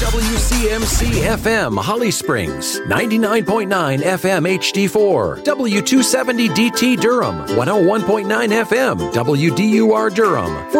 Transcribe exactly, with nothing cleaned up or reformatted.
W C M C F M Holly Springs, ninety-nine point nine F M H D four, W two seventy D T Durham, one oh one point nine F M W D U R Durham.